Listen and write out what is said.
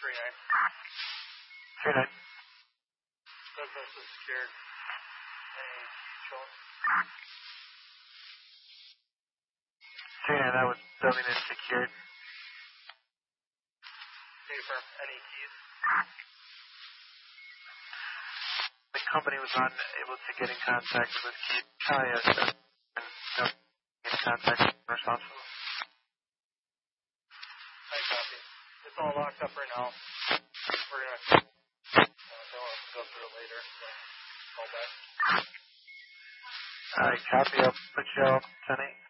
39. Business is secured. Any shown? 39, that was building is secured. Confirm. Any keys? The company was unable to get in contact with Keith Kaya and don't get in contact with the responsible. I copy. It's all locked up right now. We're going to go through it later. So call back. Alright, copy. I'll put you up 10-8.